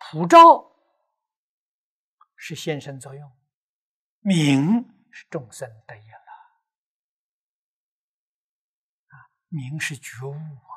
普照是现身作用，明是众生得业了。明是觉悟啊。